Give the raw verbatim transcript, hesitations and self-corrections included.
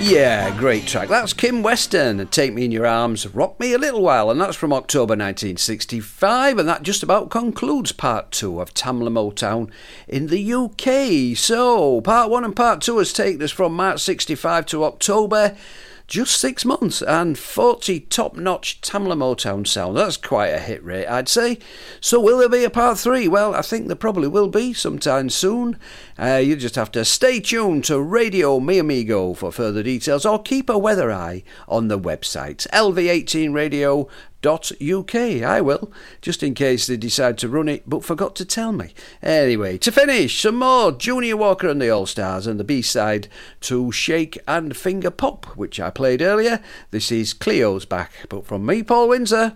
Yeah, great track. That's Kim Weston, Take Me in Your Arms, Rock Me a Little While, and that's from October nineteen sixty-five, and that just about concludes part two of Tamla Motown in the U K. So, part one and part two has taken us from March sixty-five to October. Just six months and forty top-notch Tamla Motown sound. That's quite a hit rate, I'd say. So will there be a part three? Well, I think there probably will be sometime soon. Uh, you just have to stay tuned to Radio Mi Amigo for further details, or keep a weather eye on the website, L V eighteen radio dot U K. I will, just in case they decide to run it, but forgot to tell me. Anyway, to finish, some more Junior Walker and the All-Stars and the B-side to Shake and Finger Pop, which I played earlier. This is Cleo's Back, but from me, Paul Windsor,